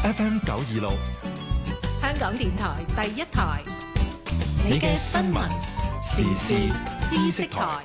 FM 926， 香港電台第一台， 你嘅新聞時事知識台。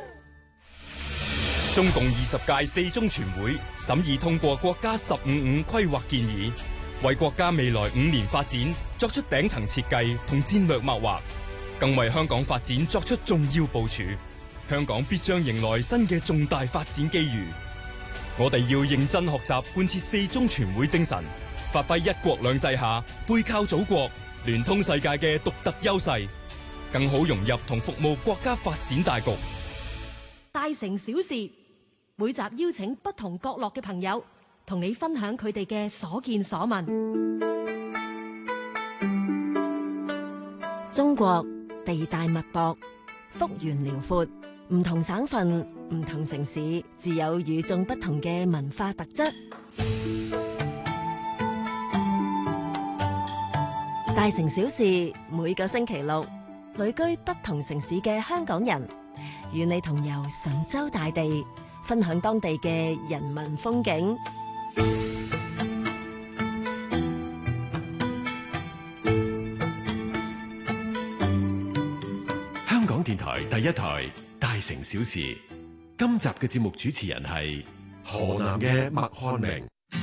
中共20屆四中全會審議通過國家15五規劃建議，為國家未來5年發展作出頂層設計同戰略擘劃，更為香港發展作出重要部署。香港必將迎來新嘅重大發展機遇。我哋要認真學習貫徹四中全會精神，發揮一國兩制下背靠祖國、聯通世界嘅獨特優勢，更好融入同服務國家發展大局。 大城小事，每集邀請不同角落嘅朋友，同你分享佢哋嘅所見所聞。中國地大物博，幅員遼闊，唔同省份、唔同城市，自有與眾不同嘅文化特質。大城小事，每個星期六，旅居不同城市嘅香港人，與你同遊神州大地，分享當地嘅人文風景。 香港電台第一台大城小事，今集嘅節目主持人係河南嘅麥漢明。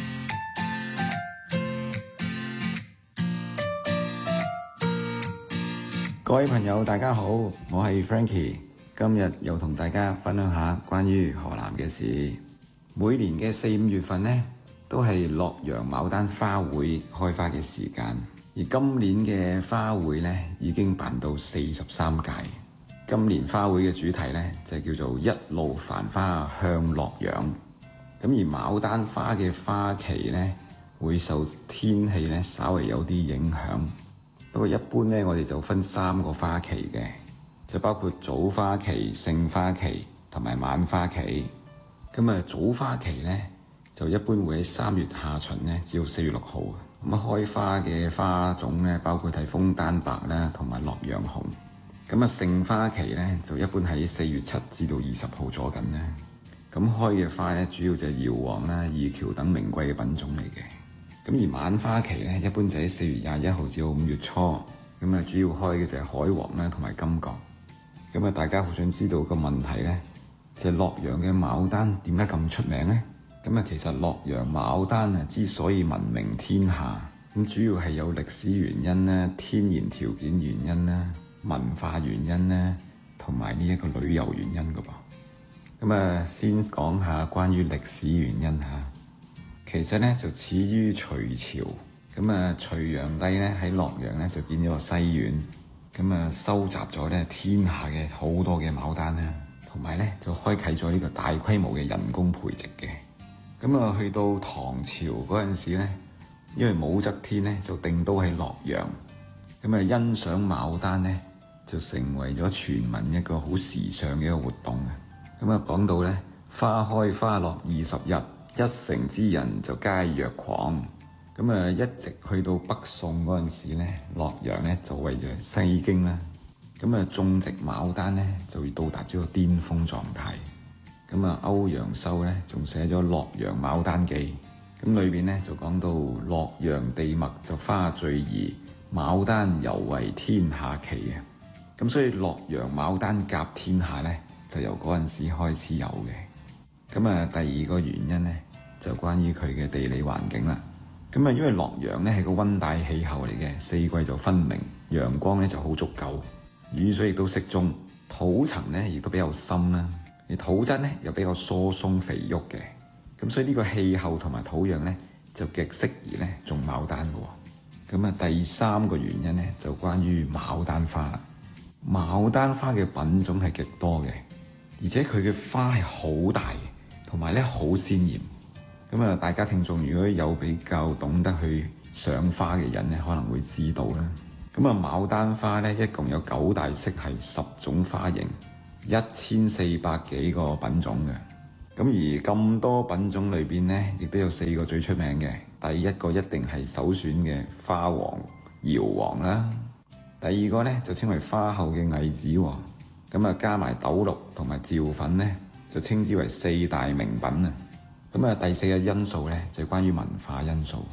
各位朋友大家好，我係 Frankie， 今日又同大家分享下關於河南嘅事。每年嘅4、5月份呢，都係洛陽牡丹花會開花嘅時間，而今年嘅花會呢，已經辦到43屆。今年花會嘅主題呢，就叫做一路繁花向洛陽。咁而牡丹花嘅花期呢，會受天氣呢稍微有啲影響。不過一般呢，我哋就分3個花期嘅，就包括早花期、盛花期同埋晚花期。咁啊，早花期呢，就一般會喺3月下旬呢至到4月6號。咁開花嘅花種呢，包括係楓丹白啦，同埋洛陽紅。咁啊，盛花期呢，就一般喺4月7至到20號左近啦。咁開嘅花呢，主要就係瑤皇啦、二喬等名貴嘅品種嚟嘅。咁而晚花期呢，一般就喺4月21號至到5月初。咁啊，主要開嘅就係海皇啦，同埋金閣。咁啊，大家好想知道個問題呢，就係洛陽嘅牡丹點解咁出名呢？咁啊，其實洛陽牡丹啊之所以聞名天下，咁主要係有歷史原因啦、天然條件原因啦、文化原因啦，同埋呢一個旅遊原因噶噃。咁啊，先講下關於歷史原因嚇。其實咧就始於隋朝，咁啊隋煬帝咧喺洛陽咧就建咗個西苑，咁啊收集咗咧天下嘅好多嘅牡丹啦，同埋咧就開啟咗呢個大規模嘅人工培植嘅。咁啊去到唐朝嗰陣時咧，因為武則天咧就定都喺洛陽，咁啊欣賞牡丹咧就成為咗全民一個好時尚嘅一個活動啊。咁啊講到咧花開花落20日，一城之人就皆若狂。咁啊，一直去到北宋嗰陣時咧，洛陽咧就為咗西京啦。咁啊，種植牡丹咧就會到達咗個巔峰狀態。咁啊，歐陽修咧仲寫咗《洛陽牡丹記》，咁裏邊咧就講到洛陽地脈就花最宜，牡丹猶為天下奇啊。咁所以洛陽牡丹甲天下咧，就由嗰陣時開始有嘅。咁啊，第二個原因咧，就關於佢嘅地理環境啦。咁啊，因為洛陽咧係個溫帶氣候嚟嘅，四季就分明，陽光咧就好足夠，雨水亦都適中，土層咧亦都比較深啦，而土質咧又比較疏鬆肥沃嘅。咁所以呢個氣候同埋土壤咧就極適宜咧種牡丹嘅。咁啊，第三個原因咧就關於牡丹花啦。牡丹花嘅品種係極多嘅，而且佢嘅花係好大，同埋咧好鮮豔。咁啊，大家聽眾如果有比較懂得去賞花嘅人咧，可能會知道啦。咁啊，牡丹花咧一共有9大色系、10種花型、1400幾個品種嘅。咁而咁多品種裏邊咧，亦都有4個最出名嘅。第一個一定係首選嘅花王瑤皇啦。第二個咧就稱為花后嘅魏子皇。咁啊，加埋豆綠同埋趙粉咧，就稱之為4大名品啊。咁啊，第四個因素咧就係關於文化因素，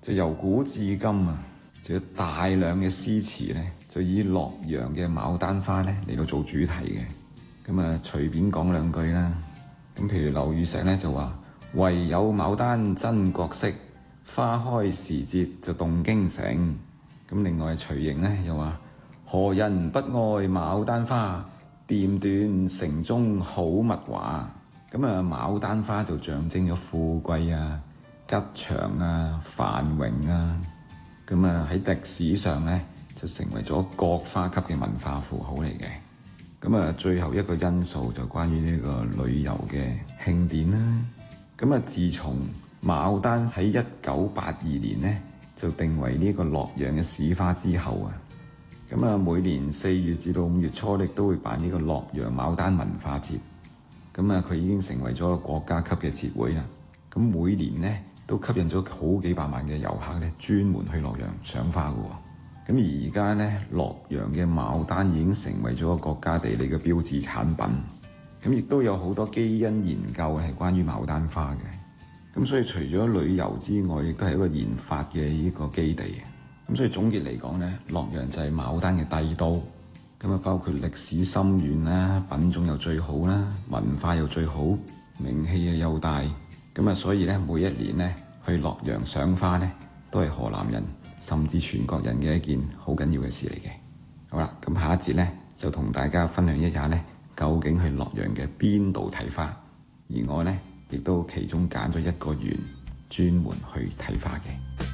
就由古至今啊，就有大量嘅詩詞咧，就以洛陽嘅牡丹花咧嚟到做主題嘅。咁啊，隨便講兩句啦。咁譬如劉禹錫咧就話：唯有牡丹真國色，花開時節就動京城。咁另外徐盈咧又話：何人不愛牡丹花，店斷城中好物華。咁啊，牡丹花就象徵咗富貴啊、吉祥啊、繁榮啊。咁啊喺歷史上咧就成為咗國花級嘅文化符號嚟嘅。咁啊，最後一個因素就關於呢個旅遊嘅慶典啦。咁啊，自從牡丹喺1982年咧就定為呢個洛陽嘅市花之後啊，咁啊每年4月至到5月初亦都會辦呢個洛陽牡丹文化節。咁啊，佢已經成為咗國家級嘅節會啦。咁每年咧都吸引咗好幾百萬嘅遊客咧，專門去洛陽賞花嘅。咁而家咧，洛陽嘅牡丹已經成為咗國家地理嘅標誌產品。咁亦都有好多基因研究係關於牡丹花嘅。咁所以除咗旅遊之外，亦都係一個研發嘅呢個基地。咁所以總結嚟講咧，洛陽就係牡丹嘅帝都。咁啊，包括歷史深遠啦，品種又最好啦，文化又最好，名氣又大。咁啊，所以咧每一年咧去洛陽賞花咧，都係河南人甚至全國人嘅一件好緊要嘅事嚟嘅。好啦，咁下一節咧就同大家分享一下咧，究竟去洛陽嘅邊度睇花，而我咧亦都其中揀咗一個園專門去睇花嘅。